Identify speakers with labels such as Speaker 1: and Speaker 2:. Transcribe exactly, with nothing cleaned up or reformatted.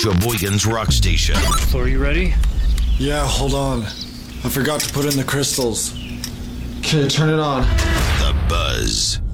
Speaker 1: Sheboygan's rock station.
Speaker 2: So are you ready?
Speaker 3: Yeah, hold on. I forgot to put in the crystals. Okay, turn it on.
Speaker 1: The Buzz.